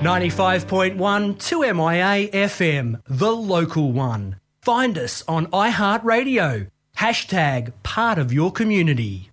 95.1 2MIA FM, the local one. Find us on iHeartRadio. # part of your community.